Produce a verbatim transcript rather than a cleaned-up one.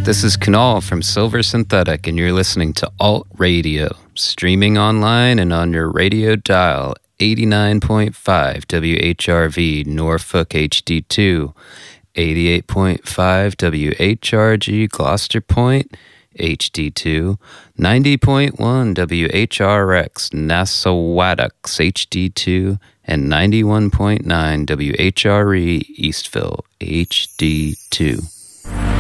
This is Kunal from Silver Synthetic, and you're listening to Alt Radio, streaming online and on your radio dial, eighty-nine point five W H R V Norfolk H D two, eighty-eight point five W H R G Gloucester Point H D two, ninety point one W H R X Nassauwattocks H D two, and ninety-one point nine W H R E Eastville H D two.